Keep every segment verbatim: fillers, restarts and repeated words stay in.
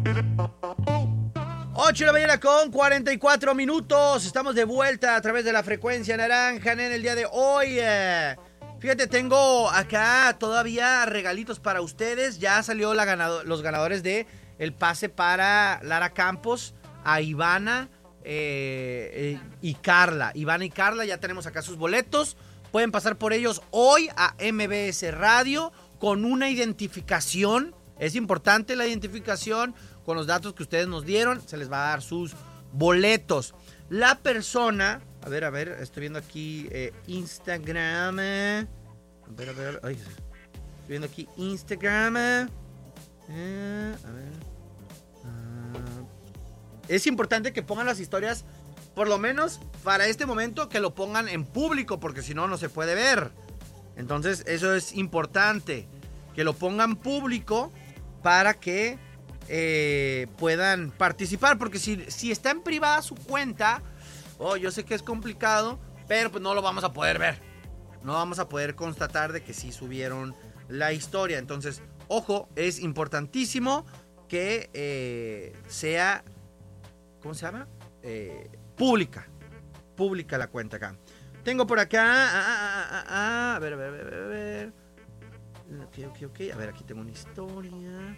ocho de la mañana con cuarenta y cuatro minutos. Estamos de vuelta a través de la frecuencia naranja en el día de hoy. Eh, fíjate, tengo acá todavía regalitos para ustedes. Ya salió la ganado- los ganadores de el pase para Lara Campos, a Ivana eh, eh, y Carla. Ivana y Carla, ya tenemos acá sus boletos. Pueden pasar por ellos hoy a M B S Radio con una identificación. Es importante la identificación. Con los datos que ustedes nos dieron, se les va a dar sus boletos. La persona, a ver, a ver, estoy viendo aquí eh, Instagram. eh, A ver, a ver, ay, estoy viendo aquí Instagram. eh, a ver. ah, es importante que pongan las historias, por lo menos para este momento, que lo pongan en público, porque si no, no se puede ver. Entonces, eso es importante, que lo pongan público para que Eh, puedan participar, porque si, si está en privada su cuenta, oh, yo sé que es complicado, pero pues no lo vamos a poder ver, no vamos a poder constatar de que sí subieron la historia. Entonces, ojo, es importantísimo que eh, sea, ¿cómo se llama? Eh, pública, pública la cuenta acá. Tengo por acá, ah, ah, ah, ah, a ver, a ver, a ver, a ver, ok, ok, ok, a ver, aquí tengo una historia.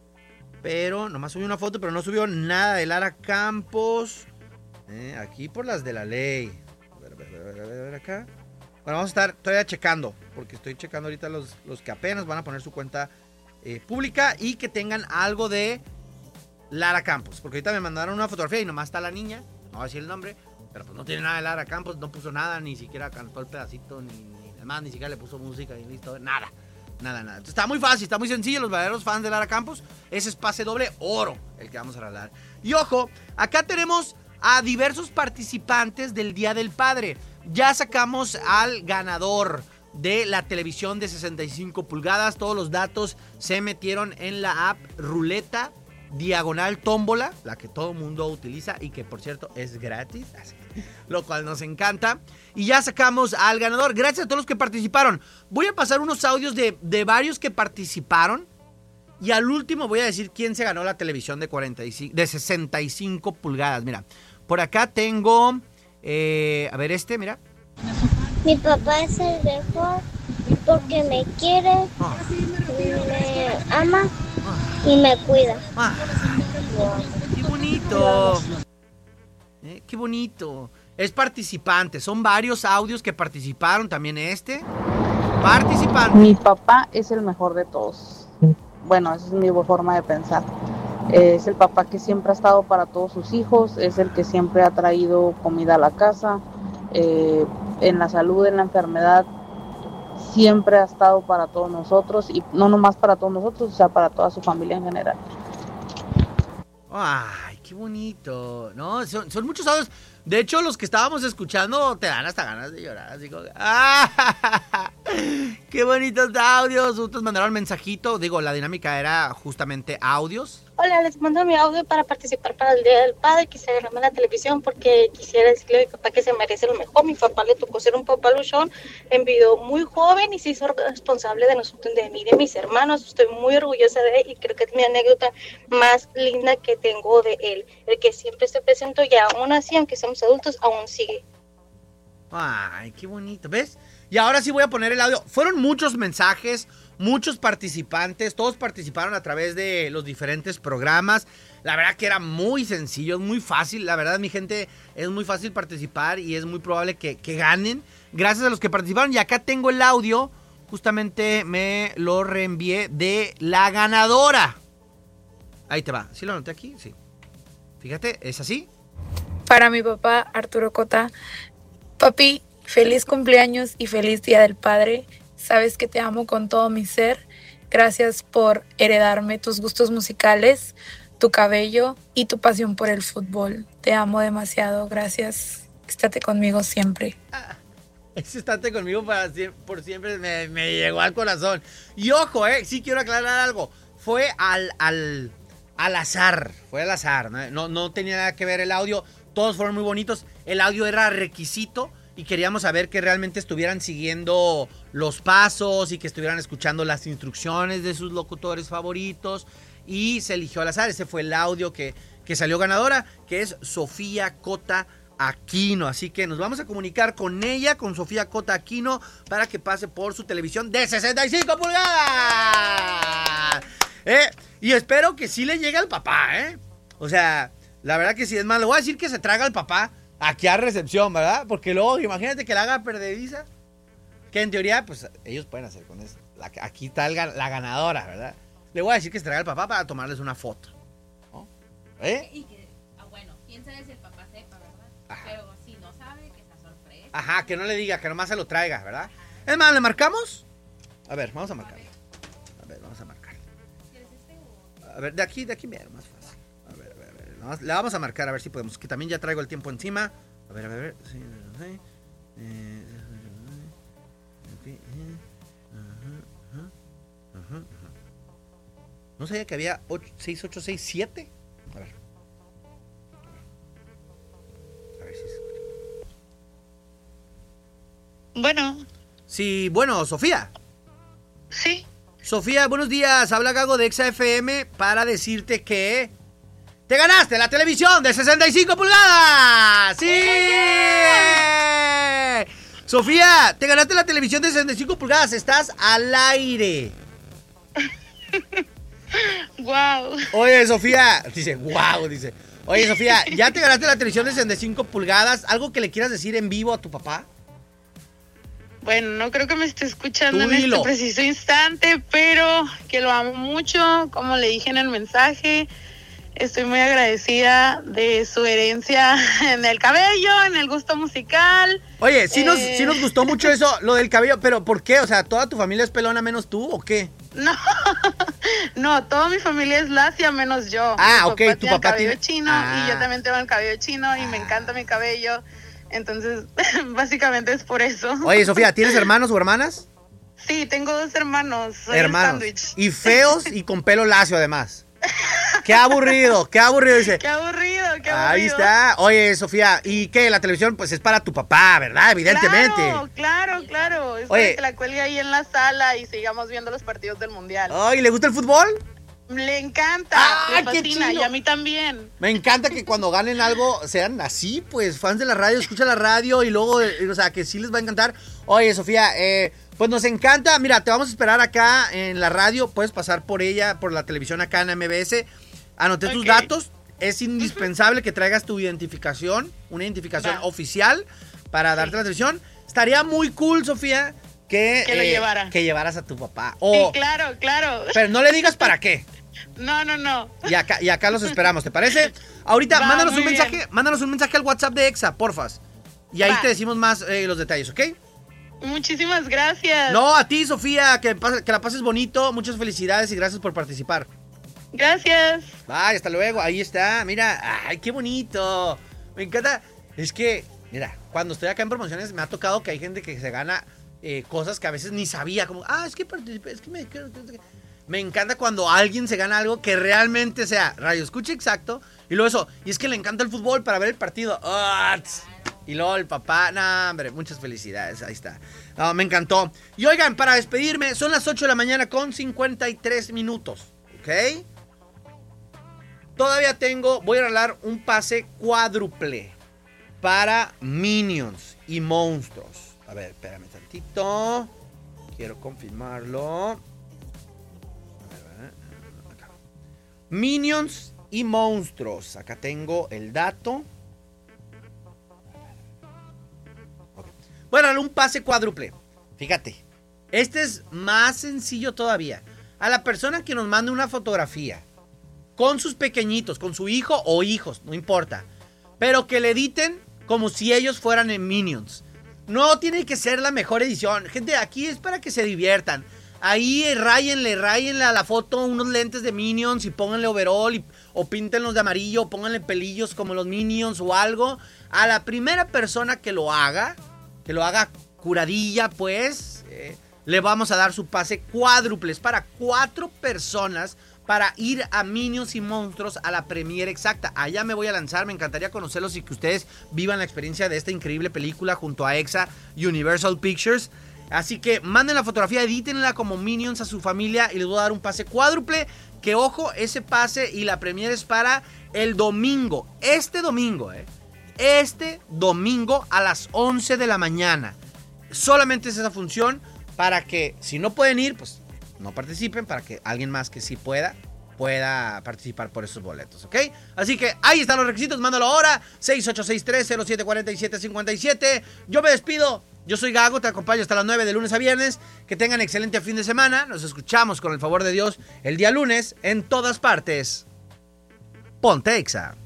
Pero nomás subió una foto, pero no subió nada de Lara Campos. Eh, aquí por las de la ley. A ver, a ver, a ver, a ver, a ver acá. Bueno, vamos a estar todavía checando, porque estoy checando ahorita los, los que apenas van a poner su cuenta eh, pública y que tengan algo de Lara Campos. Porque ahorita me mandaron una fotografía y nomás está la niña, no voy a decir el nombre, pero pues no tiene nada de Lara Campos, no puso nada, ni siquiera cantó el pedacito, ni, ni además ni siquiera le puso música y listo, nada. Nada, nada. Está muy fácil, está muy sencillo. Los verdaderos fans de Lara Campos, ese es pase doble oro el que vamos a regalar. Y ojo, acá tenemos a diversos participantes del Día del Padre. Ya sacamos al ganador de la televisión de sesenta y cinco pulgadas. Todos los datos se metieron en la app Ruleta Diagonal Tómbola, la que todo mundo utiliza y que por cierto es gratis, lo cual nos encanta. Y ya sacamos al ganador. Gracias a todos los que participaron. Voy a pasar unos audios de, de varios que participaron. Y al último voy a decir quién se ganó la televisión de, cuarenta y cinco, de sesenta y cinco pulgadas. Mira, por acá tengo... Eh, a ver este, mira. Mi papá es el mejor porque me quiere, oh. me ama oh. y me cuida. Ah. ¡Qué bonito! Eh, ¡Qué bonito! Es participante, son varios audios que participaron, también este. Participante. Mi papá es el mejor de todos. Bueno, esa es mi forma de pensar. Es el papá que siempre ha estado para todos sus hijos, es el que siempre ha traído comida a la casa, eh, en la salud, en la enfermedad, siempre ha estado para todos nosotros, y no nomás para todos nosotros, o sea, para toda su familia en general. Ay, qué bonito, ¿no? Son, son muchos audios. De hecho, los que estábamos escuchando te dan hasta ganas de llorar, así como... ¡Ah! ¡Qué bonitos audios! Otros mandaron mensajito. Digo, la dinámica era justamente audios. Hola, les mando mi audio para participar para el Día del Padre. Quisiera ganarme la televisión porque quisiera decirle a mi papá que se merece lo mejor. Mi papá le tocó ser un papá luchón, envidió muy joven y se hizo responsable de nosotros, de mí y de mis hermanos. Estoy muy orgullosa de él y creo que es mi anécdota más linda que tengo de él. El que siempre se presentó y aún así, aunque somos adultos, aún sigue. Ay, qué bonito, ¿ves? Y ahora sí voy a poner el audio. Fueron muchos mensajes, muchos participantes, todos participaron a través de los diferentes programas. La verdad que era muy sencillo, es muy fácil. La verdad, mi gente, es muy fácil participar y es muy probable que, que ganen. Gracias a los que participaron. Y acá tengo el audio, justamente me lo reenvié de la ganadora. Ahí te va, ¿sí lo anoté aquí? Sí. Fíjate, es así. Para mi papá, Arturo Cota. Papi, feliz cumpleaños y feliz Día del Padre. Sabes que te amo con todo mi ser. Gracias por heredarme tus gustos musicales, tu cabello y tu pasión por el fútbol. Te amo demasiado. Gracias. Estate conmigo siempre. Ah, ese estate conmigo para, por siempre me, me llegó al corazón. Y ojo, eh, sí quiero aclarar algo. Fue al, al, al azar. Fue al azar. ¿no? No, no tenía nada que ver el audio. Todos fueron muy bonitos. El audio era requisito. Y queríamos saber que realmente estuvieran siguiendo los pasos y que estuvieran escuchando las instrucciones de sus locutores favoritos. y se eligió al azar. Ese fue el audio que, que salió ganadora, que es Sofía Cota Aquino. Así que nos vamos a comunicar con ella, con Sofía Cota Aquino, para que pase por su televisión de sesenta y cinco pulgadas. ¿Eh? Y espero que sí le llegue al papá, ¿eh? O sea, la verdad que sí, es más, le voy a decir que se traga al papá aquí a recepción, ¿verdad? Porque luego, imagínate que la haga perdediza, que en teoría, pues, ellos pueden hacer con eso. La, aquí está el, la ganadora, ¿verdad? Le voy a decir que se traga al papá para tomarles una foto, ¿no? ¿Eh? Y que, ah, bueno, quién sabe si el papá sepa, ¿verdad? Ajá. Pero si no sabe, que está sorpresa. Ajá, que no le diga, que nomás se lo traiga, ¿verdad? Ajá. Es más, ¿le marcamos? A ver, vamos a marcar. A ver, vamos a marcar. ¿Quieres este o...? A ver, de aquí, de aquí, mira, más fácil. A ver, a ver, a ver. Nomás, le vamos a marcar a ver si podemos, que también ya traigo el tiempo encima. A ver, a ver, a ver. Sí, sí. Eh, Ajá, ajá. No sabía que había seis ocho seis siete. A ver. A ver si se escucha. Bueno. Sí, bueno, Sofía. Sí. Sofía, buenos días. Habla Gago de Exa F M para decirte que te ganaste la televisión de sesenta y cinco pulgadas. ¡Sí! Sofía, te ganaste la televisión de sesenta y cinco pulgadas. Estás al aire. Wow. Oye, Sofía, dice, wow, dice. Oye, Sofía, ¿ya te ganaste la televisión de sesenta y cinco pulgadas? ¿Algo que le quieras decir en vivo a tu papá? Bueno, no creo que me esté escuchando Tú en dilo. este preciso instante, pero que lo amo mucho, como le dije en el mensaje. Estoy muy agradecida de su herencia en el cabello, en el gusto musical. Oye, sí, eh... nos, sí nos gustó mucho eso, lo del cabello, pero ¿por qué? O sea, ¿toda tu familia es pelona menos tú o qué? No, no, toda mi familia es lacia menos yo. Ah, mi ok, papá tu tiene papá el cabello tiene... chino ah. y yo también tengo el cabello chino y ah. me encanta mi cabello. Entonces, básicamente es por eso. Oye, Sofía, ¿tienes hermanos o hermanas? Sí, tengo dos hermanos. Soy hermanos. Un sándwich. Y feos y con pelo lacio además. Qué aburrido, qué aburrido, dice. Qué aburrido, qué aburrido. Ahí está. Oye, Sofía, ¿y qué? La televisión, pues, es para tu papá, ¿verdad? Evidentemente. Claro, claro, claro. Es Oye. para que la cuelgue ahí en la sala y sigamos viendo los partidos del Mundial. Ay, ¿le gusta el fútbol? Le encanta, ¡Ah, le fascina, qué y a mí también. Me encanta que cuando ganen algo sean así, pues, fans de la radio, escuchan la radio y luego, eh, o sea, que sí les va a encantar. Oye, Sofía, eh, pues nos encanta. Mira, te vamos a esperar acá en la radio. Puedes pasar por ella, por la televisión acá en M B S. Anoté okay. tus datos. Es indispensable uh-huh. que traigas tu identificación, una identificación Va. oficial para sí. darte la televisión. Estaría muy cool, Sofía, que, que lo eh, llevara. Que llevaras a tu papá. O, sí, claro, claro. Pero no le digas para qué. No, no, no. Y acá, y acá los esperamos, ¿te parece? Ahorita, Va, mándanos un mensaje, bien. mándanos un mensaje al WhatsApp de Exa, porfas. Y ahí Va. te decimos más eh, los detalles, ¿ok? Muchísimas gracias. No, a ti, Sofía, que, que la pases bonito. Muchas felicidades y gracias por participar. Gracias. Bye, hasta luego. Ahí está, mira. Ay, qué bonito. Me encanta. Es que, mira, cuando estoy acá en promociones me ha tocado que hay gente que se gana eh, cosas que a veces ni sabía. Como, ah, es que participé, es que me... Me encanta cuando alguien se gana algo que realmente sea radio escucha exacto. Y luego eso, y es que le encanta el fútbol para ver el partido. Oh, y luego el papá, no, hombre, muchas felicidades, ahí está. No, me encantó. Y oigan, para despedirme, son las ocho de la mañana con cincuenta y tres minutos, ¿ok? Todavía tengo, voy a regalar un pase cuádruple para Minions y monstruos. A ver, espérame tantito. Quiero confirmarlo. Minions y monstruos. Acá tengo el dato. Okay. Bueno, un pase cuádruple. Fíjate. Este es más sencillo todavía. A la persona que nos mande una fotografía con sus pequeñitos, con su hijo o hijos, no importa. Pero que le editen como si ellos fueran en Minions. No tiene que ser la mejor edición. Gente, aquí es para que se diviertan. Ahí ráyenle, ráyenle a la foto unos lentes de Minions y pónganle overall y, o píntenlos de amarillo, o pónganle pelillos como los Minions o algo. A la primera persona que lo haga, que lo haga curadilla, pues, eh, le vamos a dar su pase cuádruple. Es para cuatro personas para ir a Minions y Monstruos a la premiere exacta. Allá me voy a lanzar, me encantaría conocerlos y que ustedes vivan la experiencia de esta increíble película junto a Exa Universal Pictures. Así que manden la fotografía, edítenla como Minions a su familia y les voy a dar un pase cuádruple Que ojo, ese pase y la premier es para el domingo. Este domingo, ¿eh? Este domingo a las once de la mañana. Solamente es esa función para que, si no pueden ir, pues no participen, para que alguien más que sí pueda, pueda participar por esos boletos, ¿ok? Así que ahí están los requisitos, mándalo ahora, seis ocho seis tres, cero siete cuatro siete cinco siete. Yo me despido, yo soy Gago, te acompaño hasta las nueve de lunes a viernes. Que tengan excelente fin de semana, nos escuchamos con el favor de Dios el día lunes en todas partes. Ponte Exa.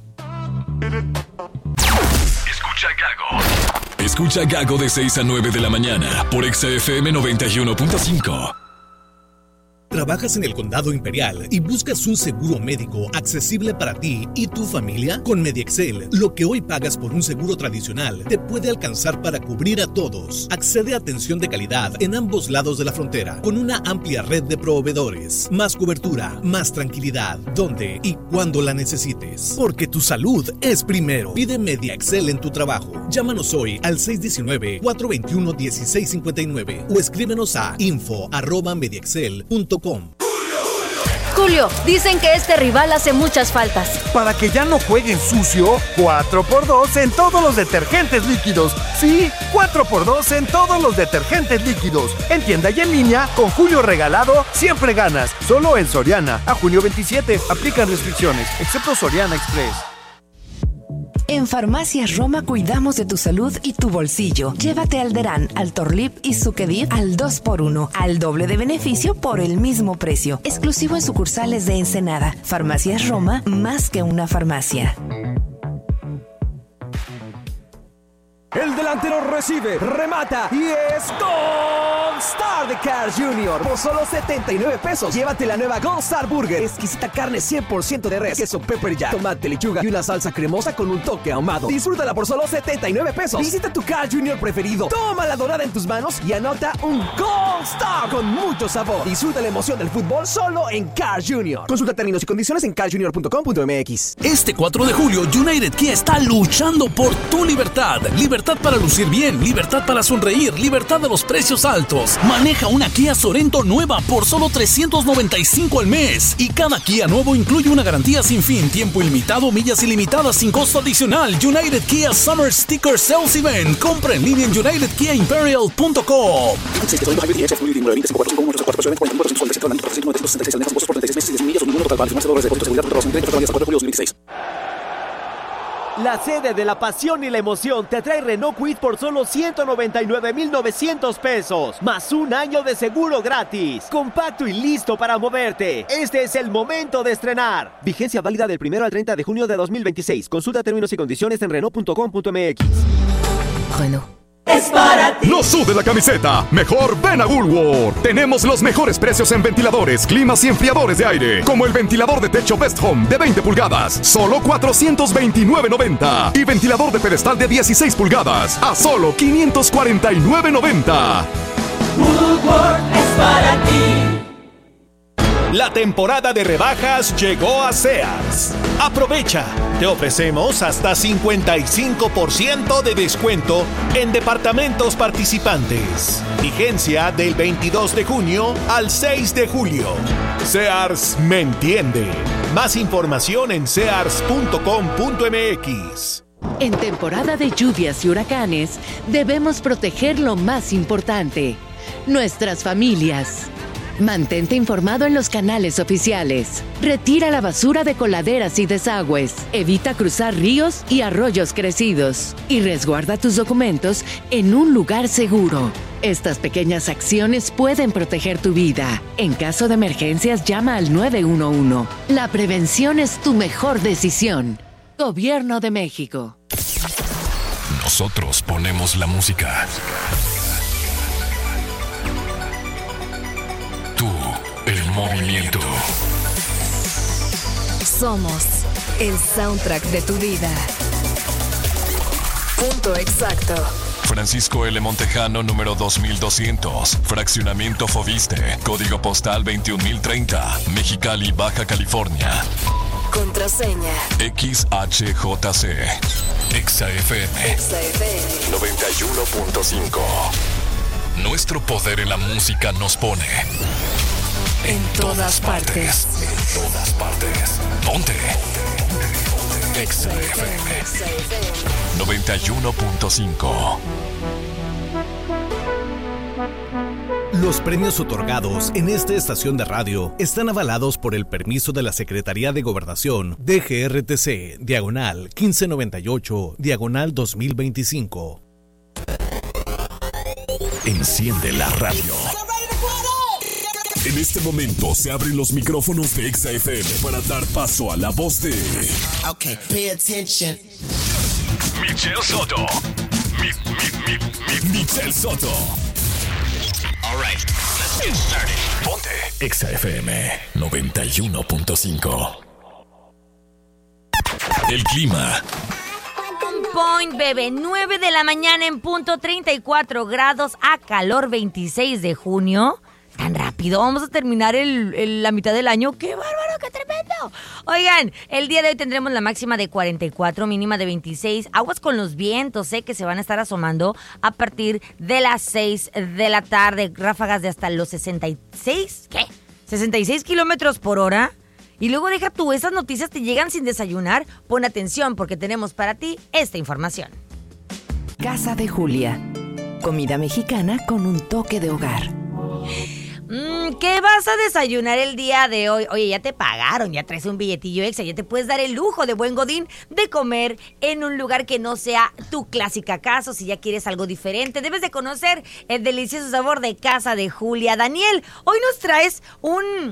Escucha Gago. Escucha Gago de seis a nueve de la mañana por Exa F M noventa y uno punto cinco. ¿Trabajas en el Condado Imperial y buscas un seguro médico accesible para ti y tu familia? Con MediExcel, lo que hoy pagas por un seguro tradicional te puede alcanzar para cubrir a todos. Accede a atención de calidad en ambos lados de la frontera, con una amplia red de proveedores. Más cobertura, más tranquilidad, donde y cuando la necesites. Porque tu salud es primero. Pide MediExcel en tu trabajo. Llámanos hoy al seis uno nueve, cuatro dos uno, uno seis cinco nueve o escríbenos a info arroba mediexcel punto com. Julio, dicen que este rival hace muchas faltas. Para que ya no jueguen sucio, cuatro por dos en todos los detergentes líquidos. Sí, cuatro por dos en todos los detergentes líquidos. En tienda y en línea, con Julio regalado, siempre ganas. Solo en Soriana. A junio veintisiete, aplican restricciones, excepto Soriana Express. En Farmacias Roma cuidamos de tu salud y tu bolsillo. Llévate Alderan, Altorlip y Sucedid al dos por uno, al doble de beneficio por el mismo precio. Exclusivo en sucursales de Ensenada. Farmacias Roma, más que una farmacia. El delantero recibe, remata y es Gold Star de Carl junior Por solo setenta y nueve pesos, llévate la nueva Gold Star Burger. Exquisita carne cien por ciento de res, queso pepper jack, tomate, lechuga y una salsa cremosa con un toque ahumado. Disfrútala por solo setenta y nueve pesos. Visita tu Carl junior preferido, toma la dorada en tus manos y anota un Gold Star con mucho sabor. Disfruta la emoción del fútbol solo en Carl junior Consulta términos y condiciones en carl junior punto com punto m x. Este cuatro de julio, United Kia está luchando por tu libertad. Libertad para lucir bien, libertad para sonreír, libertad de los precios altos. Maneja una Kia Sorento nueva por solo trescientos noventa y cinco al mes. Y cada Kia nuevo incluye una garantía sin fin, tiempo ilimitado, millas ilimitadas sin costo adicional. United Kia Summer Sticker Sales Event. Compra en línea en united kia imperial punto com. La sede de la pasión y la emoción te trae Renault Kwid por solo ciento noventa y nueve mil novecientos pesos, más un año de seguro gratis. Compacto y listo para moverte. Este es el momento de estrenar. Vigencia válida del primero al treinta de junio de dos mil veintiséis. Consulta términos y condiciones en renault punto com punto m x. Renault. Es para ti. No sude la camiseta. Mejor ven a Woolworth. Tenemos los mejores precios en ventiladores, climas y enfriadores de aire. Como el ventilador de techo Best Home de veinte pulgadas, solo cuatrocientos veintinueve noventa. Y ventilador de pedestal de dieciséis pulgadas, a solo quinientos cuarenta y nueve noventa. Woolworth es para ti. La temporada de rebajas llegó a Sears. Aprovecha. Te ofrecemos hasta cincuenta y cinco por ciento de descuento en departamentos participantes. Vigencia del veintidós de junio al seis de julio. Sears me entiende. Más información en sears punto com punto m x. En temporada de lluvias y huracanes, debemos proteger lo más importante: nuestras familias. Mantente informado en los canales oficiales. Retira la basura de coladeras y desagües. Evita cruzar ríos y arroyos crecidos. Y resguarda tus documentos en un lugar seguro. Estas pequeñas acciones pueden proteger tu vida. En caso de emergencias, llama al nueve uno uno. La prevención es tu mejor decisión. Gobierno de México. Nosotros ponemos la música. Tú, el movimiento. Somos el soundtrack de tu vida. Punto exacto. Francisco L. Montejano, número dos mil doscientos. Fraccionamiento Foviste. Código postal veintiún mil treinta. Mexicali, Baja California. Contraseña X H J C. Exa F M. Exa F M noventa y uno punto cinco. Nuestro poder en la música nos pone En todas partes. En todas partes. Ponte. Exa F M noventa y uno punto cinco. Los premios otorgados en esta estación de radio están avalados por el permiso de la Secretaría de Gobernación D G R T C, diagonal quince noventa y ocho, diagonal dos mil veinticinco. Enciende la radio. En este momento se abren los micrófonos de Exa F M para dar paso a la voz de... Okay, pay attention. Michelle Soto. Mi, mi, mi, mi, Michelle Soto. All right, let's get started. Ponte Exa F M noventa y uno punto cinco. El clima. Point, bebé, nueve de la mañana en punto, treinta y cuatro grados a calor, veintiséis de junio. Tan rápido, vamos a terminar el, el, la mitad del año. ¡Qué bárbaro, qué tremendo! Oigan, el día de hoy tendremos la máxima de cuarenta y cuatro, mínima de veintiséis. Aguas con los vientos, ¿eh? Que se van a estar asomando a partir de las seis de la tarde. Ráfagas de hasta los sesenta y seis, ¿qué? sesenta y seis kilómetros por hora. Y luego deja tú, esas noticias te llegan sin desayunar. Pon atención porque tenemos para ti esta información. Casa de Julia. Comida mexicana con un toque de hogar. Mm, ¿Qué vas a desayunar el día de hoy? Oye, ya te pagaron, ya traes un billetillo extra, ya te puedes dar el lujo de buen godín de comer en un lugar que no sea tu clásica casa. Si ya quieres algo diferente, debes de conocer el delicioso sabor de Casa de Julia. Daniel, hoy nos traes un...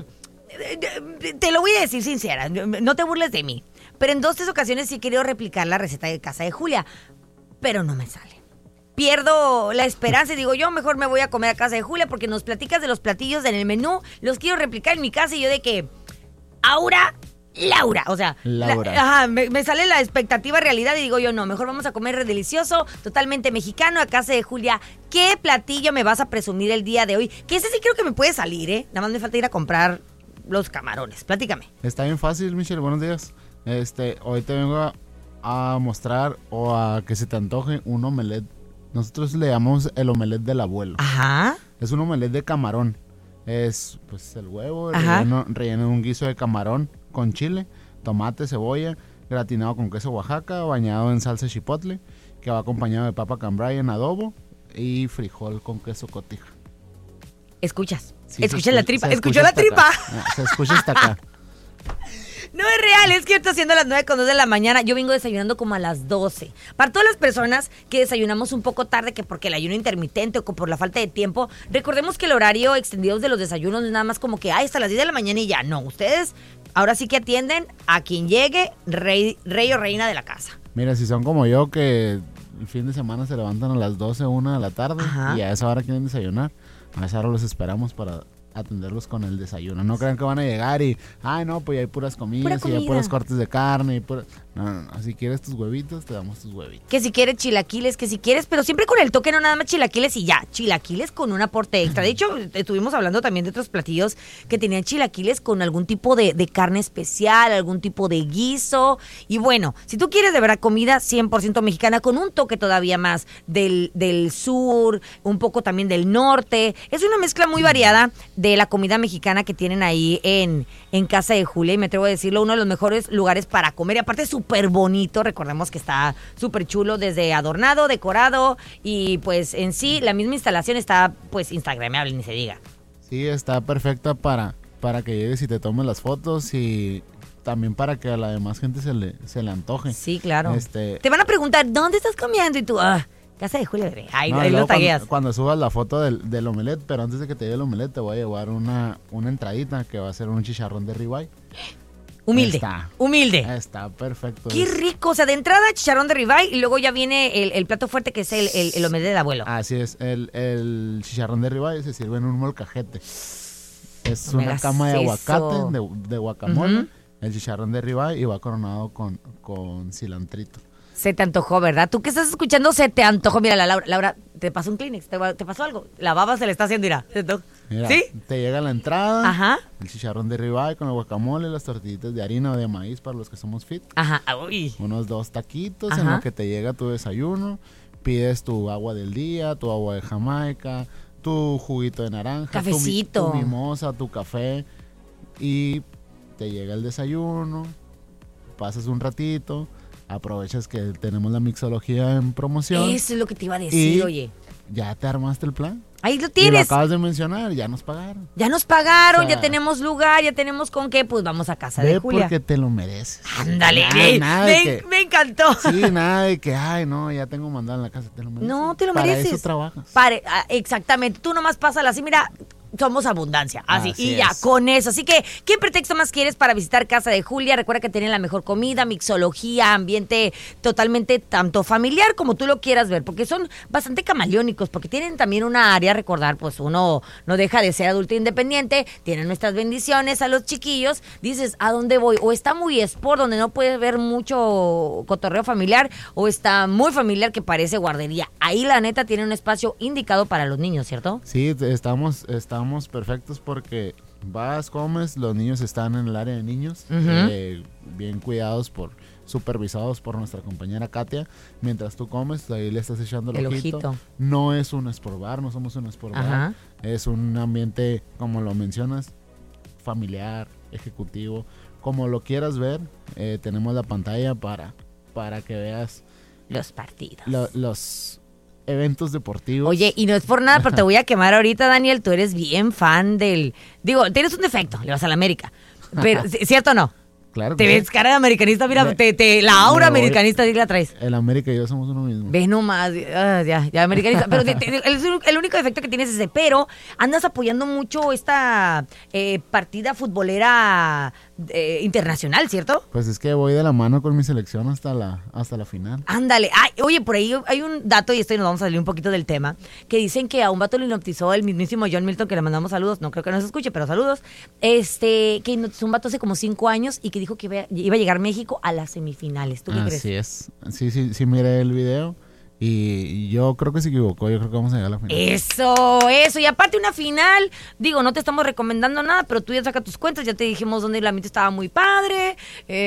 Te lo voy a decir sincera, no te burles de mí, pero en dos, tres ocasiones sí he querido replicar la receta de Casa de Julia, pero no me sale. Pierdo la esperanza y digo, yo mejor me voy a comer a Casa de Julia porque nos platicas de los platillos en el menú, los quiero replicar en mi casa y yo de que, Aura, Laura, o sea, Laura. La, ajá, me, me sale la expectativa realidad y digo yo, no, mejor vamos a comer delicioso, totalmente mexicano a Casa de Julia. ¿Qué platillo me vas a presumir el día de hoy? Que ese sí creo que me puede salir, ¿eh? Nada más me falta ir a comprar los camarones. Platícame. Está bien fácil, Michelle, buenos días. Este, hoy te vengo a, a mostrar o a que se te antoje un omelette. Nosotros le llamamos el omelette del abuelo. Ajá. Es un omelette de camarón. Es pues el huevo relleno, relleno de un guiso de camarón con chile, tomate, cebolla, gratinado con queso Oaxaca, bañado en salsa chipotle, que va acompañado de papa cambray en adobo y frijol con queso cotija. Escuchas. Sí, escucha la tripa. Escuchó la tripa. Acá. Se escucha hasta acá. No es real, es que yo estoy haciendo las nueve con dos de la mañana. Yo vengo desayunando como a las doce. Para todas las personas que desayunamos un poco tarde, que porque el ayuno intermitente o por la falta de tiempo, recordemos que el horario extendido de los desayunos no es nada más como que, ay, hasta las diez de la mañana y ya. No, ustedes ahora sí que atienden a quien llegue, rey, rey o reina de la casa. Mira, si son como yo que el fin de semana se levantan a las doce, una de la tarde, ajá, y a esa hora quieren desayunar, a esa hora los esperamos para atenderlos con el desayuno. No crean que van a llegar y, ay no, pues ya hay puras comidas, Pura comida. Y hay puros cortes de carne y pura... no, no, no, si quieres tus huevitos, te damos tus huevitos. Que si quieres chilaquiles, que si quieres, pero siempre con el toque, no nada más chilaquiles y ya, chilaquiles con un aporte extra. De hecho, estuvimos hablando también de otros platillos que tenían chilaquiles con algún tipo de, de carne especial, algún tipo de guiso. Y bueno, si tú quieres de verdad comida cien por ciento mexicana con un toque todavía más del, del sur, un poco también del norte, es una mezcla muy variada de la comida mexicana que tienen ahí en, en Casa de Julia, y me atrevo a decirlo, uno de los mejores lugares para comer, y aparte súper bonito. Recordemos que está súper chulo, desde adornado, decorado, y pues en sí la misma instalación está pues instagramable, ni se diga. Sí, está perfecta para, para que llegues y te tomes las fotos, y también para que a la demás gente se le, se le antoje. Sí, claro. Este... Te van a preguntar, ¿dónde estás comiendo? Y tú, ah, Casa de Julia, bebé. Ahí, no, ahí lo tagueas. Cuando, cuando subas la foto del, del omelette, pero antes de que te lleve el omelette, te voy a llevar una, una entradita que va a ser un chicharrón de ribeye. Humilde, está, humilde. Está perfecto. Qué rico, o sea, de entrada chicharrón de ribeye y luego ya viene el, el plato fuerte que es el, el, el omelette del abuelo. Así es, el, el chicharrón de ribeye se sirve en un molcajete. Es No me una hagas cama de eso. aguacate, de, de guacamole, Ujú. el chicharrón de ribeye y va coronado con, con cilantrito. Se te antojó, ¿verdad? Tú que estás escuchando, se te antojó. Mira, la Laura, Laura, te pasó un Kleenex, te, te pasó algo. La baba se le está haciendo, mira. Mira, ¿Sí? te llega la entrada, Ajá. el chicharrón de ribeye con el guacamole, las tortillitas de harina o de maíz para los que somos fit. Ajá, uy. Unos dos taquitos Ajá. en lo que te llega tu desayuno. Pides tu agua del día, tu agua de Jamaica, tu juguito de naranja, Cafecito. Tu, mi- tu mimosa, tu café, y te llega el desayuno, pasas un ratito, aprovechas que tenemos la mixología en promoción. Eso es lo que te iba a decir, y oye. Ya te armaste el plan. Ahí lo Y lo tienes. acabas de mencionar, ya nos pagaron. Ya nos pagaron, O sea, ya tenemos lugar, ya tenemos con qué, pues vamos a casa Ve de Julia. porque te lo mereces. Ándale, Nada- me, nada de me- que- me encantó. Sí, nada de que, ay, no, ya tengo mandado en la casa, te lo mereces. No, te lo Para mereces. eso trabajas. Pare- ah, exactamente, tú nomás pásala así, mira, somos abundancia, así, Así y ya, es. con eso. Así que, ¿qué pretexto más quieres para visitar Casa de Julia? Recuerda que tienen la mejor comida, mixología, ambiente totalmente tanto familiar como tú lo quieras ver, porque son bastante camaleónicos, porque tienen también una área, recordar, pues uno no deja de ser adulto independiente, tienen nuestras bendiciones a los chiquillos, dices, ¿a dónde voy? O está muy sport, donde no puedes ver mucho cotorreo familiar, o está muy familiar que parece guardería. Ahí, la neta, tiene un espacio indicado para los niños, ¿cierto? Sí, te- estamos, estamos perfectos porque vas, comes, los niños están en el área de niños, Ujú. eh, bien cuidados, por supervisados por nuestra compañera Katia. Mientras tú comes, ahí le estás echando el, El ojito. ojito. No es un sport bar, no somos un sport bar. Ajá. Es un ambiente, como lo mencionas, familiar, ejecutivo, como lo quieras ver. Eh, tenemos la pantalla para, para que veas los partidos, lo- los eventos deportivos. Oye, y no es por nada, pero te voy a quemar ahorita, Daniel. Tú eres bien fan del... Digo, tienes un defecto, le vas a la América. Pero, ¿c- ¿cierto o no? Claro Te que ves cara de americanista, mira, Me- te, te- la aura me voy- americanista sí la traes. El América y yo somos uno mismo. Ve nomás, ah, ya, ya americanista. Pero te- te- el, el único defecto que tienes es ese, pero andas apoyando mucho esta eh, partida futbolera eh, internacional, ¿cierto? Pues es que voy de la mano con mi selección hasta la, hasta la final. Ándale. Ay, oye, por ahí hay un dato, y esto y nos vamos a salir un poquito del tema, que dicen que a un vato lo hipnotizó el mismísimo John Milton, que le mandamos saludos, no creo que nos escuche, pero saludos, este, que hipnotizó un vato hace como cinco años y que dijo que iba, iba a llegar México a las semifinales. ¿Tú qué crees? Así es. Sí, sí, sí miré el video y yo creo que se equivocó. Yo creo que vamos a llegar a la final. Eso, eso. Y aparte una final, digo, no te estamos recomendando nada, pero tú ya saca tus cuentas, ya te dijimos dónde la mitad estaba muy padre,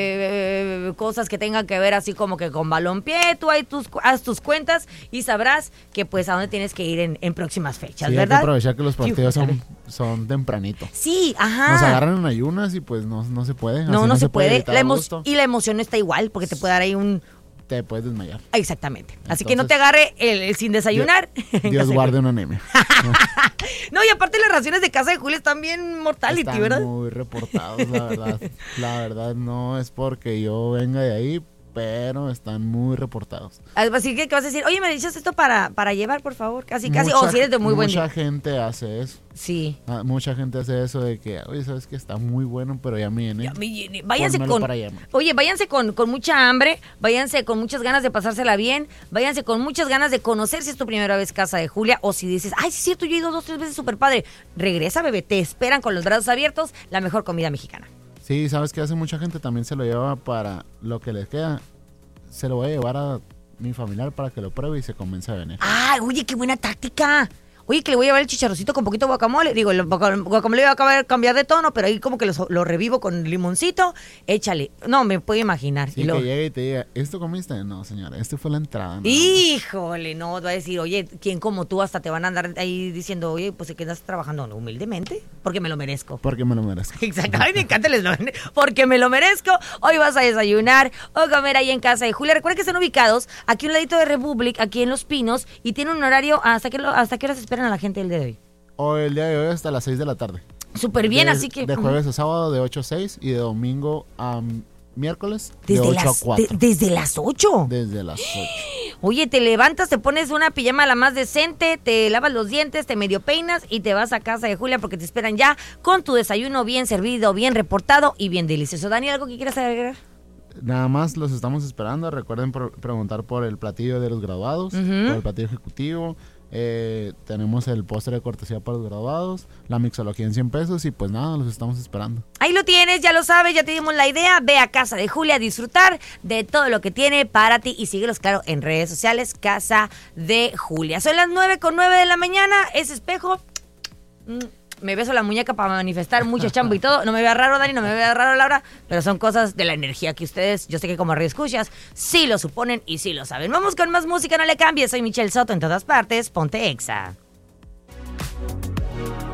eh, cosas que tengan que ver así como que con balompié, tú ahí tus, haz tus cuentas y sabrás que pues a dónde tienes que ir en, en próximas fechas, Sí, hay que ¿verdad? aprovechar que los partidos Sí, son, son tempranito. Sí, ajá. Nos agarran en ayunas y pues no, no se puede. No, Así no, se puede. gritar La a emo- gusto. y la emoción no está igual porque te puede dar ahí un... Te puedes desmayar. Exactamente. Así que no Entonces- te agarre el, el sin desayunar. en Dios casa de guarde Julia. una anemia. No, y aparte las raciones de casa de Julia están bien mortality, Están ¿verdad? muy reportados, la verdad. La verdad no es porque yo venga de ahí, pero están muy reportados. Así que, ¿qué vas a decir? Oye, ¿me dices esto para, para llevar, por favor? Casi, casi. Mucha- O si eres de muy buen Mucha día. gente hace eso. Sí. Ah, mucha gente hace eso de que, oye, sabes que está muy bueno, pero ya me llené. Ya me llené. Váyanse Pónmelo con... para allá, ma. Oye, váyanse con, con mucha hambre, váyanse con muchas ganas de pasársela bien, váyanse con muchas ganas de conocer si es tu primera vez Casa de Julia, o si dices, ay, sí es cierto, yo he ido dos, tres veces, súper padre. Regresa, bebé, te esperan con los brazos abiertos, la mejor comida mexicana. Sí, sabes que hace mucha gente también se lo lleva para lo que les queda. Se lo voy a llevar a mi familiar para que lo pruebe y se convence a venir. Ay, oye, qué buena táctica. Oye, que le voy a llevar el chicharrocito con poquito guacamole. Digo, el guaca- guacamole va a acabar- cambiar de tono, pero ahí como que lo, lo revivo con limoncito. Échale. No, me puedo imaginar. Sí, Y lo- que llegue y te diga, ¿esto comiste? No, señora, este fue la entrada. ¿no? Híjole, no, va a decir, oye, ¿quién como tú? Hasta te van a andar ahí diciendo, oye, pues ¿de qué estás trabajando? No, humildemente, porque me lo merezco. Porque me lo merezco. Exacto, ay, me encanta el eslogan, porque me lo merezco. Hoy vas a desayunar o comer ahí en casa de Julia. Recuerda que están ubicados aquí a un ladito de Republic, aquí en Los Pinos, y tienen un horario, ¿hasta qué, lo- hasta qué horas esperan a la gente el día de hoy? O el día de hoy hasta las seis de la tarde. Súper bien, De- así que... De jueves a sábado de ocho a seis y de domingo a mm, miércoles Desde de ocho las, a cuatro. de- desde las ocho. Desde las ocho. Oye, te levantas, te pones una pijama la más decente, te lavas los dientes, te medio peinas y te vas a casa de Julia porque te esperan ya con tu desayuno bien servido, bien reportado y bien delicioso. Dani, ¿algo que quieras agregar? Nada más los estamos esperando. Recuerden pro- preguntar por el platillo de los graduados, Ujú. por el platillo ejecutivo. Eh, tenemos el postre de cortesía para los graduados, la mixología en cien pesos y pues nada, los estamos esperando. Ahí lo tienes, ya lo sabes, ya te dimos la idea. Ve a Casa de Julia a disfrutar de todo lo que tiene para ti y síguelos, claro, en redes sociales, Casa de Julia. Son las nueve con nueve de la mañana, ese espejo... mm, me beso la muñeca para manifestar mucho chambo y todo. No me vea raro, Dani, no me vea raro, Laura, pero son cosas de la energía que ustedes, yo sé que como escuchas, sí lo suponen y sí lo saben. Vamos con más música, no le cambies. Soy Michelle Soto en todas partes. Ponte Exa.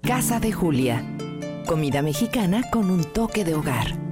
Casa de Julia. Comida mexicana con un toque de hogar.